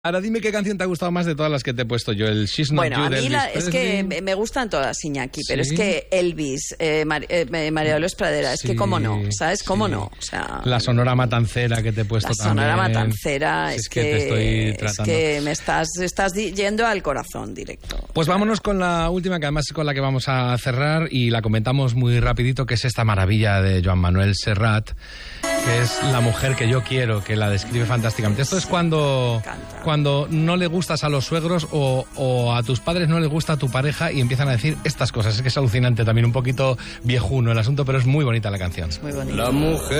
Ahora dime qué canción te ha gustado más de todas las que te he puesto yo. El She's Not Bueno, You de a mí Elvis es Presley. que me gustan todas, Iñaki, pero ¿Sí? es que Elvis, María Dolores Pradera, es Sí, que cómo no, ¿sabes? Cómo sí. no. O sea, La Sonora Matancera que te he puesto la también. Sonora Matancera, Si es te estoy tratando. que me estás yendo al corazón directo. Pues vámonos con la última, que además es con la que vamos a cerrar y la comentamos muy rapidito, que es esta maravilla de Joan Manuel Serrat, que es La mujer que yo quiero, que la describe fantásticamente. Esto es cuando no le gustas a los suegros o a tus padres no les gusta a tu pareja y empiezan a decir estas cosas. Es que es alucinante, también un poquito viejuno el asunto, pero es muy bonita la canción. Es muy bonito. La mujer